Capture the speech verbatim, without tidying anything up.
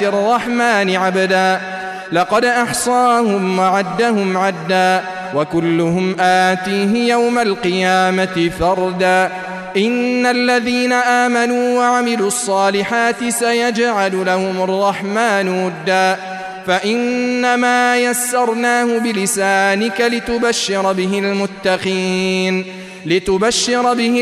الرحمن عبدا لقد أحصاهم وعدهم عدا وكلهم آتيه يوم القيامة فردا إن الذين آمنوا وعملوا الصالحات سيجعل لهم الرحمن ودا فإنما يسرناه بلسانك لتبشر به المتقين لتبشر به